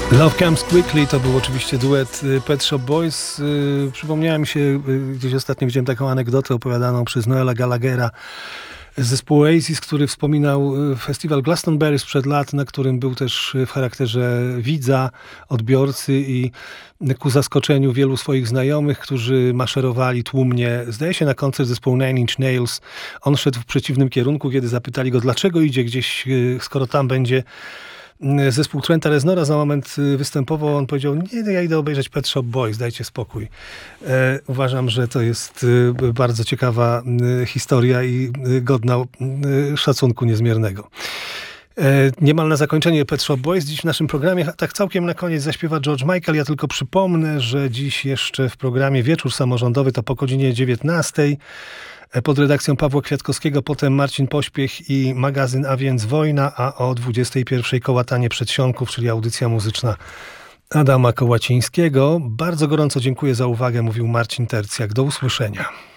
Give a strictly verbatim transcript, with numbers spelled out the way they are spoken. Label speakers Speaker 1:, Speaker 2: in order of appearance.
Speaker 1: Love Comes Quickly to był oczywiście duet Pet Shop Boys. Przypomniała mi się, gdzieś ostatnio widziałem taką anegdotę opowiadaną przez Noela Gallaghera z zespołu Oasis, który wspominał festiwal Glastonbury sprzed lat, na którym był też w charakterze widza, odbiorcy i ku zaskoczeniu wielu swoich znajomych, którzy maszerowali tłumnie, zdaje się, na koncert zespołu Nine Inch Nails. On szedł w przeciwnym kierunku, kiedy zapytali go, dlaczego idzie gdzieś, skoro tam będzie zespół Trenta Reznora. Za moment występował, on powiedział, nie, ja idę obejrzeć Pet Shop Boys, dajcie spokój. E, uważam, że to jest bardzo ciekawa historia i godna szacunku niezmiernego. E, niemal na zakończenie Pet Shop Boys dziś w naszym programie, tak całkiem na koniec zaśpiewa George Michael. Ja tylko przypomnę, że dziś jeszcze w programie Wieczór Samorządowy, to po godzinie dziewiętnastej, pod redakcją Pawła Kwiatkowskiego, potem Marcin Pośpiech i magazyn A Więc Wojna, a o dwudziestej pierwszej Kołatanie Przedsionków, czyli audycja muzyczna Adama Kołacińskiego. Bardzo gorąco dziękuję za uwagę, mówił Marcin Tercjak. Do usłyszenia.